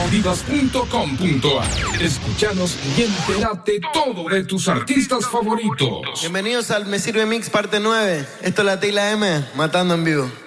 divas.com.ar. Escúchanos y entérate todo de tus artistas favoritos. Bienvenidos al Me Sirve Mix parte 9. Esto es la T y la M, matando en vivo.